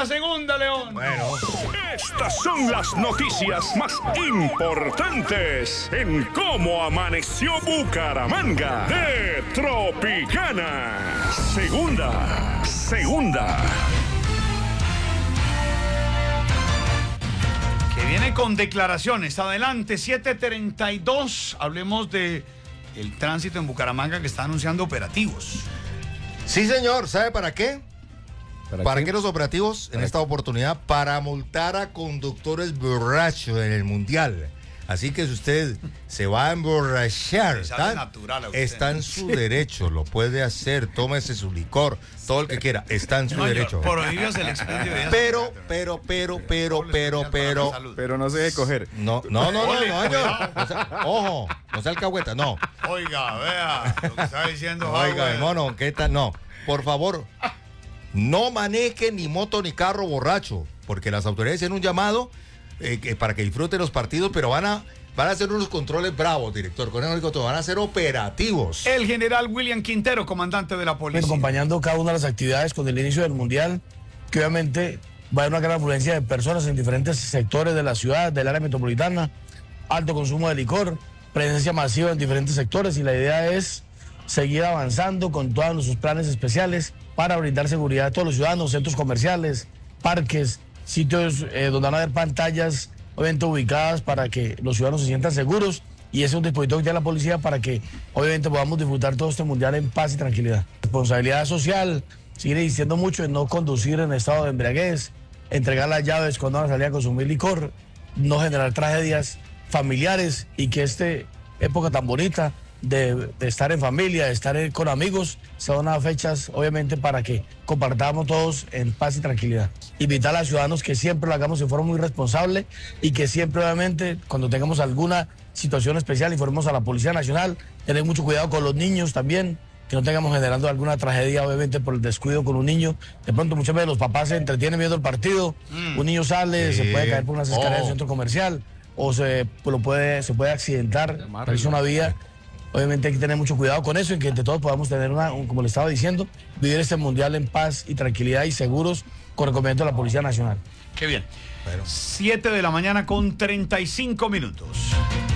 la segunda, León. Bueno. Estas son las noticias más importantes en cómo amaneció Bucaramanga de Tropicana. Segunda. Que viene con declaraciones. Adelante, 7:32. Hablemos de el tránsito en Bucaramanga que está anunciando operativos. Sí, señor. ¿Sabe para qué? ¿Para qué los operativos en esta oportunidad? Para multar a conductores borrachos en el Mundial. Así que si usted se va a emborrachar, está en su derecho, lo puede hacer, tómese su licor, todo el que quiera, está en su derecho. Prohibidos el expendio de Pero no se deje coger. No, señor. Ojo, no sea alcahueta, no. Oiga, vea lo que está diciendo. Oiga, mi mono, ¿qué tal? No, por favor, no maneje ni moto ni carro borracho, porque las autoridades tienen un llamado para que disfruten los partidos, pero van a hacer unos controles bravos, director. Con eso van a ser operativos. El general William Quintero, comandante de la policía. Acompañando cada una de las actividades con el inicio del Mundial, que obviamente va a haber una gran afluencia de personas en diferentes sectores de la ciudad, del área metropolitana, alto consumo de licor, presencia masiva en diferentes sectores, y la idea es seguir avanzando con todos nuestros planes especiales para brindar seguridad a todos los ciudadanos, centros comerciales, parques, sitios donde van a haber pantallas obviamente ubicadas para que los ciudadanos se sientan seguros, y ese es un dispositivo que tiene la policía para que obviamente podamos disfrutar todo este Mundial en paz y tranquilidad. Responsabilidad social, seguir insistiendo mucho en no conducir en estado de embriaguez, entregar las llaves cuando van a salir a consumir licor, no generar tragedias familiares, y que esta época tan bonita de estar en familia, de estar con amigos, son unas fechas obviamente para que compartamos todos en paz y tranquilidad. Invitar a los ciudadanos que siempre lo hagamos de forma muy responsable, y que siempre obviamente cuando tengamos alguna situación especial informemos a la Policía Nacional. Tener mucho cuidado con los niños también, que no tengamos generando alguna tragedia obviamente por el descuido con un niño. De pronto muchas veces los papás se entretienen viendo el partido, un niño sale, se puede caer por unas escaleras del centro comercial, o se puede accidentar, es una vía. Obviamente hay que tener mucho cuidado con eso, y que entre todos podamos tener como le estaba diciendo, vivir este Mundial en paz y tranquilidad y seguros, con recomendamiento de la Policía Nacional. Qué bien. 7 de la mañana con 35 minutos.